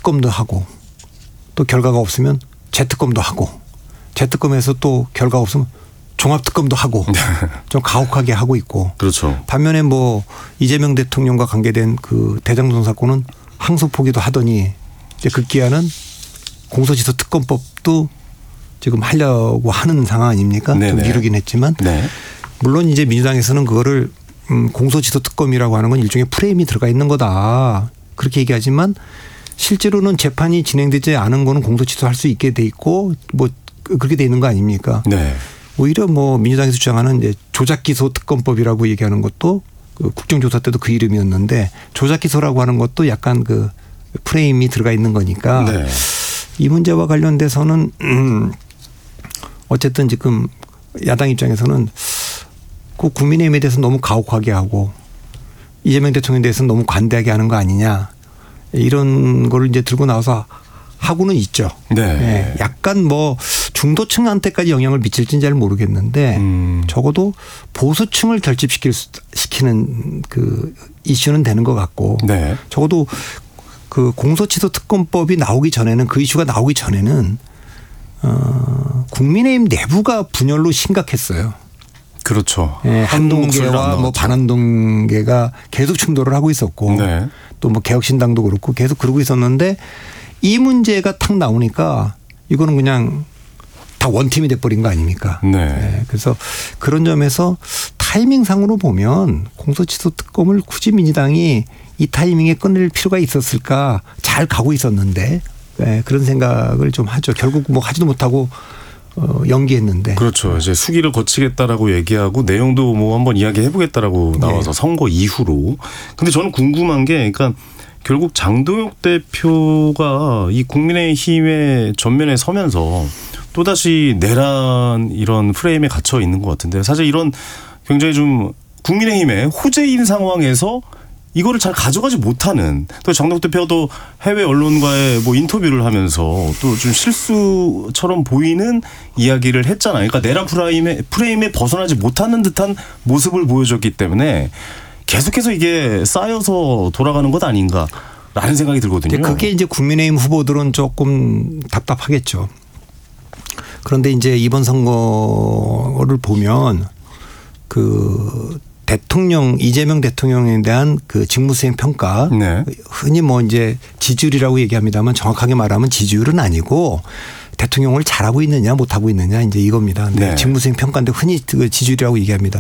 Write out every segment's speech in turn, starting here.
특검도 하고 또 결과가 없으면 재특검도 하고 재특검에서 또 결과 없으면 종합특검도 하고 좀 가혹하게 하고 있고. 그렇죠. 반면에 뭐 이재명 대통령과 관계된 그 대장동 사건은 항소 포기도 하더니 이제 급기야는 공소시효특검법도 지금 하려고 하는 상황 아닙니까? 네네. 좀 미루긴 했지만 네. 물론 이제 민주당에서는 그거를 공소시효특검이라고 하는 건 일종의 프레임이 들어가 있는 거다 그렇게 얘기하지만 실제로는 재판이 진행되지 않은 거는 공소시효할 수 있게 돼 있고 뭐 그렇게 돼 있는 거 아닙니까? 네. 오히려 뭐 민주당에서 주장하는 이제 조작기소특검법이라고 얘기하는 것도 그 국정조사 때도 그 이름이었는데 조작기소라고 하는 것도 약간 그 프레임이 들어가 있는 거니까 네. 이 문제와 관련돼서는 어쨌든 지금 야당 입장에서는 그 국민의힘에 대해서 너무 가혹하게 하고 이재명 대통령에 대해서는 너무 관대하게 하는 거 아니냐 이런 거를 이제 들고 나와서 하고는 있죠. 네. 네. 약간 뭐 중도층한테까지 영향을 미칠지는 잘 모르겠는데 적어도 보수층을 결집시키는 그 이슈는 되는 것 같고 네. 적어도 그 공소시효특검법이 나오기 전에는 그 이슈가 나오기 전에는 국민의힘 내부가 분열로 심각했어요. 그렇죠. 네. 한동계와 뭐 반한동계가 계속 충돌을 하고 있었고 네. 또 뭐 개혁신당도 그렇고 계속 그러고 있었는데 이 문제가 탁 나오니까 이거는 그냥 다 원팀이 돼버린 거 아닙니까? 네. 네. 그래서 그런 점에서 타이밍상으로 보면 공소시효특검을 굳이 민주당이 이 타이밍에 꺼낼 필요가 있었을까 잘 가고 있었는데 네. 그런 생각을 좀 하죠. 결국 뭐 하지도 못하고 연기했는데. 그렇죠. 이제 수기를 거치겠다라고 얘기하고 내용도 뭐 한번 이야기해보겠다라고 나와서 네. 선거 이후로. 근데 저는 궁금한 게 그러니까 결국 장동혁 대표가 이 국민의힘의 전면에 서면서 또다시 내란 이런 프레임에 갇혀 있는 것 같은데 사실 이런 굉장히 좀 국민의힘의 호재인 상황에서 이거를 잘 가져가지 못하는 또 장동혁 대표도 해외 언론과의 뭐 인터뷰를 하면서 또 좀 실수처럼 보이는 이야기를 했잖아요. 그러니까 내란 프레임에 벗어나지 못하는 듯한 모습을 보여줬기 때문에 계속해서 이게 쌓여서 돌아가는 것 아닌가라는 생각이 들거든요. 그게 이제 국민의힘 후보들은 조금 답답하겠죠. 그런데 이제 이번 선거를 보면 그 이재명 대통령에 대한 그 직무수행 평가. 네. 흔히 뭐 이제 지지율이라고 얘기합니다만 정확하게 말하면 지지율은 아니고 대통령을 잘하고 있느냐 못하고 있느냐 이제 이겁니다. 네. 직무수행 평가인데 흔히 그 지지율이라고 얘기합니다.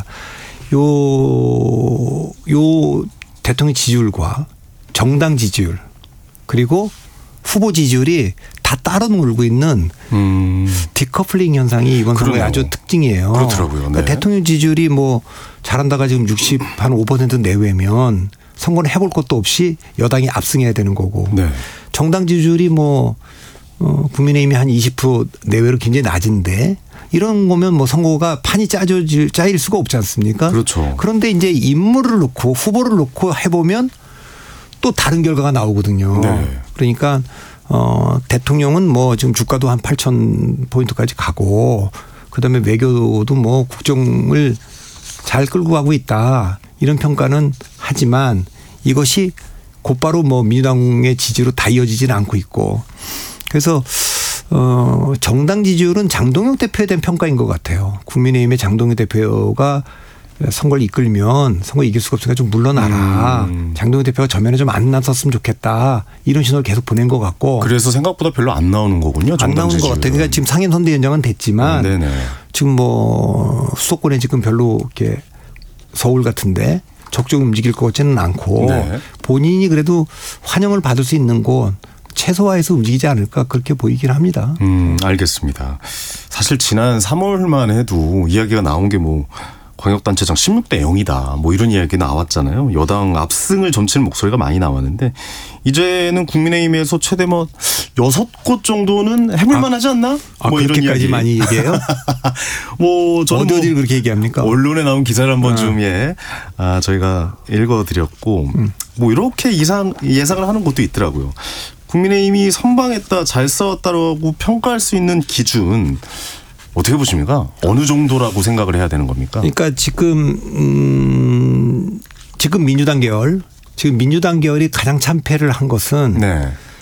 요 대통령 지지율과 정당 지지율 그리고 후보 지지율이 다 따로 놀고 있는 디커플링 현상이 이번 선거의 아주 특징이에요. 그렇더라고요. 네. 그러니까 대통령 지지율이 뭐 잘한다가 지금 65% 내외면 선거는 해볼 것도 없이 여당이 압승해야 되는 거고 네. 정당 지지율이 뭐 국민의힘이 한 20% 내외로 굉장히 낮은데 이런 거면 뭐 선거가 판이 짜일 수가 없지 않습니까? 그렇죠. 그런데 이제 인물을 놓고 후보를 놓고 해보면 또 다른 결과가 나오거든요. 네. 그러니까 대통령은 뭐 지금 주가도 한 8,000포인트까지 가고 그다음에 외교도 뭐 국정을 잘 끌고 가고 있다. 이런 평가는 하지만 이것이 곧바로 뭐 민주당의 지지로 다 이어지지는 않고 있고 그래서 정당 지지율은 장동혁 대표에 대한 평가인 것 같아요. 국민의힘의 장동혁 대표가 선거를 이끌면 선거 이길 수가 없으니까 좀 물러나라. 장동혁 대표가 전면에 좀 안 나섰으면 좋겠다. 이런 신호를 계속 보낸 것 같고. 그래서 생각보다 별로 안 나오는 거군요. 안 나오는 것 같아요. 그러니까 지금 상임선대위원장은 됐지만 지금 뭐 수도권에 지금 별로 이렇게 서울 같은데 적극적으로 움직일 것 같지는 않고 네. 본인이 그래도 환영을 받을 수 있는 곳 최소화해서 움직이지 않을까 그렇게 보이긴 합니다. 알겠습니다. 사실 지난 3월만 해도 이야기가 나온 게 뭐 광역단체장 16대 0이다. 뭐 이런 이야기 나왔잖아요. 여당 압승을 점치는 목소리가 많이 나왔는데 이제는 국민의힘에서 최대 뭐 6곳 정도는 해볼 만하지 않나? 뭐 이런 그렇게까지 많이 얘기해요? 뭐 저는 어디를 그렇게 얘기합니까? 언론에 나온 기사를 한번 좀 저희가 읽어드렸고 뭐 이렇게 예상을 하는 곳도 있더라고요. 국민의힘이 선방했다, 잘 싸웠다라고 평가할 수 있는 기준 어떻게 보십니까? 어느 정도라고 생각을 해야 되는 겁니까? 그러니까 지금 민주당 계열이 가장 참패를 한 것은 네.